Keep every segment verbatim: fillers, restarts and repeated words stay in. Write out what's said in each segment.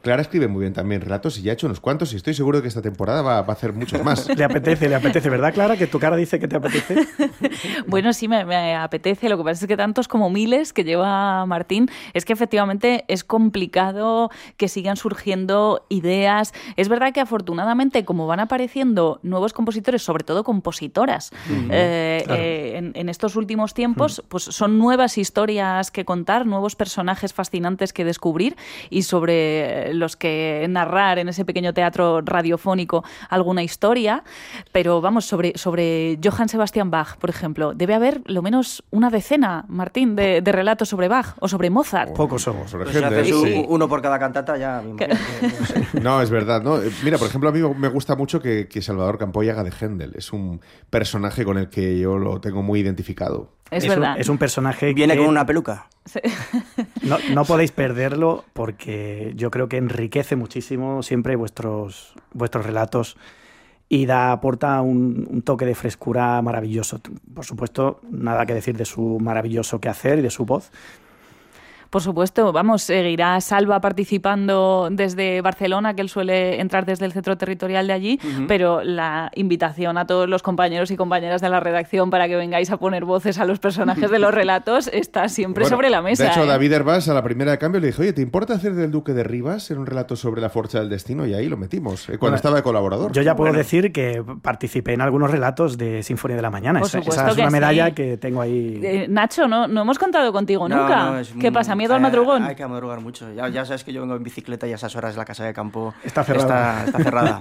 Clara escribe muy bien también relatos y ya ha hecho unos cuantos y estoy seguro de que esta temporada va, va a hacer muchos más. Le apetece, le apetece, ¿verdad, Clara? Que tu cara dice que te apetece. Bueno, sí, me, me apetece. Lo que pasa es que tantos como miles que lleva Martín, es que efectivamente es complicado que sigan surgiendo ideas. Es verdad que afortunadamente, como van apareciendo nuevos compositores, sobre todo compositoras, mm, eh, claro. eh, en, en estos últimos tiempos, mm. pues son nuevas historias que contar, nuevos personajes fascinantes que descubrir y sobre los que narrar en ese pequeño teatro radiofónico alguna historia. Pero vamos, sobre, sobre Johann Sebastian Bach, por ejemplo, debe haber lo menos una decena, Martín, de, de relatos sobre Bach o sobre Mozart. Oh, pocos somos. Sobre pues Händel, si haces sí. uno por cada cantata ya... Me imagino que, no, sé. No, es verdad. ¿no? Mira, por ejemplo, a mí me gusta mucho que, que Salvador Campoy haga de Händel. Es un personaje con el que yo lo tengo muy identificado. Es, es verdad. Un, es un personaje Viene que... con una peluca. Sí. No, no podéis perderlo porque yo creo que enriquece muchísimo siempre vuestros, vuestros relatos y da, aporta un, un toque de frescura maravilloso. Por supuesto, nada que decir de su maravilloso quehacer y de su voz. Por supuesto, vamos, seguirá Salva participando desde Barcelona, que él suele entrar desde el centro territorial de allí, uh-huh. pero la invitación a todos los compañeros y compañeras de la redacción para que vengáis a poner voces a los personajes de los relatos está siempre bueno, sobre la mesa. De hecho, ¿eh? David Hervás, a la primera de cambio, le dijo, oye, ¿te importa hacer del Duque de Rivas en un relato sobre la Forja del Destino? Y ahí lo metimos, eh, cuando bueno, estaba de colaborador. Yo ya puedo bueno. decir que participé en algunos relatos de Sinfonía de la Mañana. Por esa, supuesto esa es que una medalla sí. que tengo ahí. Eh, Nacho, ¿no, no hemos contado contigo no, nunca? No, ¿Qué muy, pasa? ¿Miedo al eh, madrugón? Hay que madrugar mucho. Ya, ya sabes que yo vengo en bicicleta y a esas horas la casa de campo está cerrada. Está, está cerrada.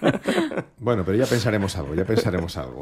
Bueno, pero ya pensaremos algo, ya pensaremos algo.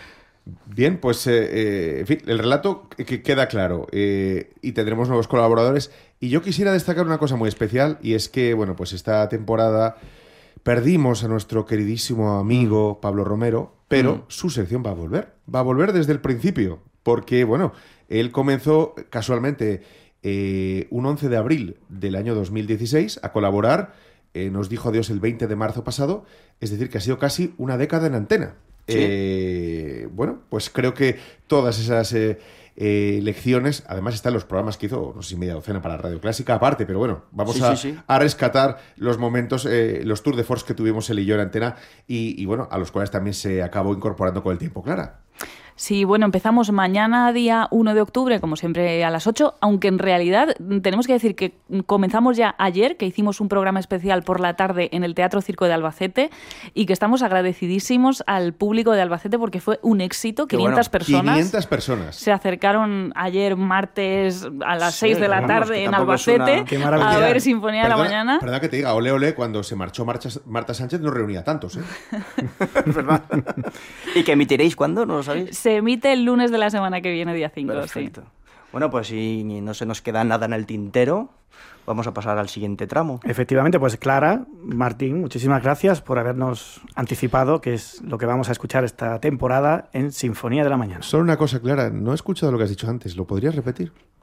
Bien, pues eh, eh, en fin, el relato que queda claro eh, y tendremos nuevos colaboradores. Y yo quisiera destacar una cosa muy especial y es que, bueno, pues esta temporada perdimos a nuestro queridísimo amigo Pablo Romero, pero mm. su sección va a volver. Va a volver desde el principio, porque, bueno, él comenzó casualmente... Eh, un once de abril del año dos mil dieciséis a colaborar, eh, nos dijo adiós el veinte de marzo pasado, es decir, que ha sido casi una década en antena. ¿Sí? Eh, bueno, pues creo que todas esas eh, eh, lecciones, además están los programas que hizo, no sé si media docena para Radio Clásica aparte, pero bueno, vamos sí, a, sí, sí. a rescatar los momentos, eh, los tours de force que tuvimos él y yo en antena y, y bueno, a los cuales también se acabó incorporando con el tiempo, Clara. Sí, bueno, empezamos mañana, día uno de octubre, como siempre a las ocho, aunque en realidad tenemos que decir que comenzamos ya ayer, que hicimos un programa especial por la tarde en el Teatro Circo de Albacete y que estamos agradecidísimos al público de Albacete porque fue un éxito, Qué quinientas bueno. personas. quinientas personas. Se acercaron ayer martes a las seis sí, de la vamos, tarde en Albacete una... a ver Sinfonía perdona, de la Mañana. Perdona que te diga, ole ole, cuando se marchó Marcha, Marta Sánchez no reunía tantos, ¿eh? Es verdad. ¿Y que emitiréis cuándo? ¿No lo sabéis? Se emite el lunes de la semana que viene, día cinco. Perfecto. Sí. Bueno, pues si no se nos queda nada en el tintero, vamos a pasar al siguiente tramo. Efectivamente, pues Clara, Martín, muchísimas gracias por habernos anticipado que es lo que vamos a escuchar esta temporada en Sinfonía de la Mañana. Solo una cosa, Clara, no he escuchado lo que has dicho antes, ¿lo podrías repetir?